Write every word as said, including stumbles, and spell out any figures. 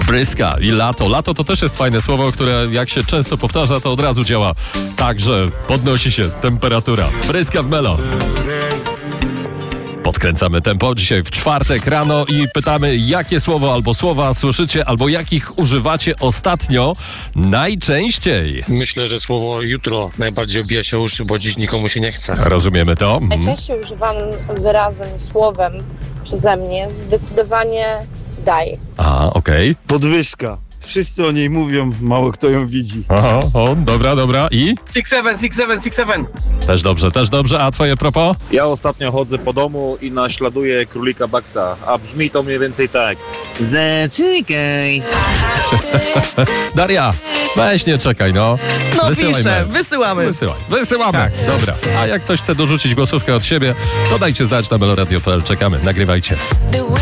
Pryska i lato. Lato to też jest fajne słowo, które jak się często powtarza, to od razu działa. Także podnosi się temperatura. Pryska w melo. Podkręcamy tempo dzisiaj w czwartek rano i pytamy, jakie słowo albo słowa słyszycie, albo jakich używacie ostatnio najczęściej. Myślę, że słowo jutro najbardziej obija się uszy, bo dziś nikomu się nie chce. Rozumiemy to? Mhm. Najczęściej używanym wyrazem, słowem przeze mnie zdecydowanie daj. A, okej. Okay. Podwyżka. Wszyscy o niej mówią, mało kto ją widzi. Aha, o, dobra, dobra. I? six seven, six seven, six seven. Też dobrze, też dobrze. A twoje propos? Ja ostatnio chodzę po domu i naśladuję królika Baxa, a brzmi to mniej więcej tak. Zaczekaj. Daria, weź nie czekaj, no. No Wysyłaj piszę, mail. wysyłamy. Wysyłaj, wysyłamy. Tak. Dobra. A jak ktoś chce dorzucić głosówkę od siebie, to dajcie znać na meloradio kropka p l. Czekamy, nagrywajcie.